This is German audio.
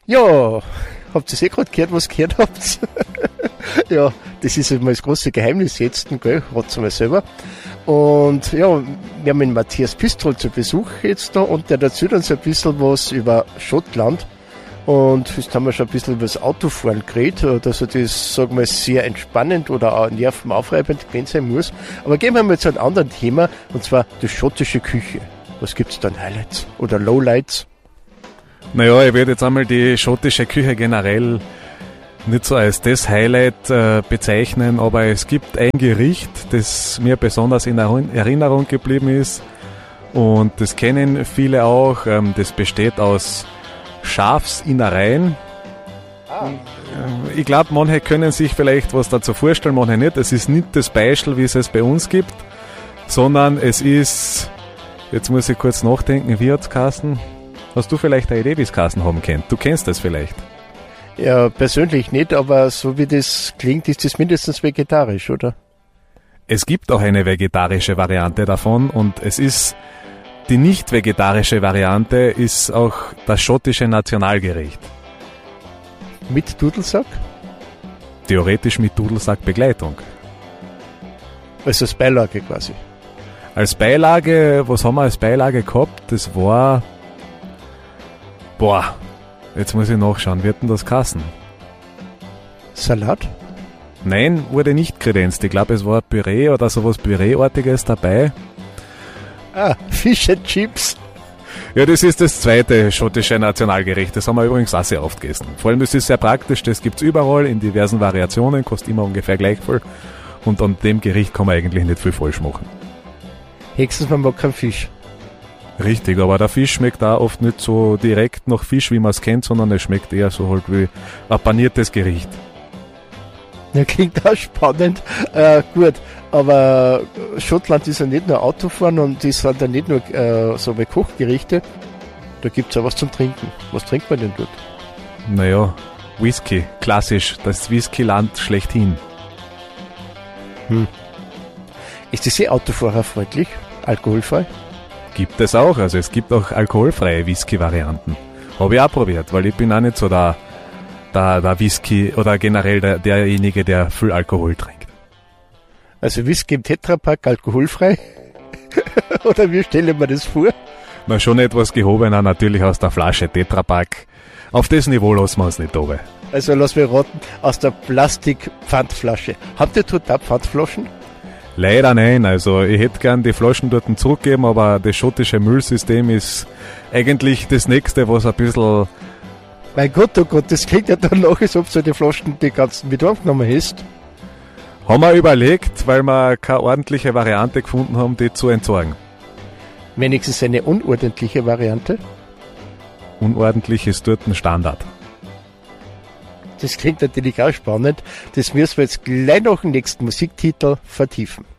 Ja, habt ihr gerade gehört, was ihr gehört habt? Ja, das ist immer das große Geheimnis jetzt, gell? Rat's mal selber. Und ja, wir haben den Matthias Pistrol zu Besuch jetzt da und der erzählt uns ein bisschen was über Schottland. Und jetzt haben wir schon ein bisschen über das Autofahren geredet, dass das, sagen wir, sehr entspannend oder auch nervenaufreibend gewesen sein muss. Aber gehen wir mal zu einem anderen Thema, und zwar die schottische Küche. Was gibt's da an Highlights oder Lowlights? Naja, ich würde jetzt einmal die schottische Küche generell nicht so als das Highlight bezeichnen, aber es gibt ein Gericht, das mir besonders in Erinnerung geblieben ist und das kennen viele auch. Das besteht aus Schafsinnereien. Ich glaube, manche können sich vielleicht was dazu vorstellen, manche nicht. Es ist nicht das Beispiel, wie es bei uns gibt, sondern es ist, jetzt muss ich kurz nachdenken, wie hat's geheißen? Hast du vielleicht eine Idee, wie es geheißen haben könnte? Du kennst das vielleicht. Ja, persönlich nicht, aber so wie das klingt, ist das mindestens vegetarisch, oder? Es gibt auch eine vegetarische Variante davon und es ist die nicht vegetarische Variante ist auch das schottische Nationalgericht. Mit Dudelsack? Theoretisch mit Dudelsack-Begleitung. Also als Beilage quasi. Als Beilage, was haben wir als Beilage gehabt? Das war... Boah, jetzt muss ich nachschauen, wie hat denn das geheißen? Salat? Nein, wurde nicht kredenzt. Ich glaube, es war Püree oder sowas Püree-artiges dabei. Ah, Fish and Chips. Ja, das ist das zweite schottische Nationalgericht. Das haben wir übrigens auch sehr oft gegessen. Vor allem, das ist sehr praktisch, das gibt's überall in diversen Variationen, kostet immer ungefähr gleich viel. Und an dem Gericht kann man eigentlich nicht viel falsch machen. Höchstens man mag keinen Fisch. Richtig, aber der Fisch schmeckt auch oft nicht so direkt nach Fisch, wie man es kennt, sondern es schmeckt eher so halt wie ein paniertes Gericht. Ja, klingt auch spannend. Gut, aber Schottland ist ja nicht nur Autofahren und ist halt ja nicht nur so bei Kochgerichte. Da gibt's ja was zum Trinken. Was trinkt man denn dort? Naja, Whisky, klassisch, das Whiskyland schlechthin. Ist das sehr autofahrerfreundlich? Alkoholfrei? Gibt es auch, also es gibt auch alkoholfreie Whisky-Varianten. Habe ich auch probiert, weil ich bin auch nicht so der Whisky oder generell derjenige, der viel Alkohol trinkt. Also Whisky im Tetrapack alkoholfrei? Oder wie stelle ich mir das vor? Na, schon etwas gehobener, natürlich aus der Flasche Tetrapack. Auf das Niveau lassen wir uns nicht oben. Also lass mich raten, aus der Plastik-Pfandflasche. Habt ihr dort auch Pfandflaschen? Leider nein, also ich hätte gern die Flaschen dort zurückgeben, aber das schottische Müllsystem ist eigentlich das nächste, was ein bisschen... Mein Gott, oh Gott, das klingt ja danach, als ob du die Flaschen die ganzen mit aufgenommen hast. Haben wir überlegt, weil wir keine ordentliche Variante gefunden haben, die zu entsorgen. Wenigstens eine unordentliche Variante? Unordentlich ist dort ein Standard. Das klingt natürlich auch spannend. Das müssen wir jetzt gleich nach dem nächsten Musiktitel vertiefen.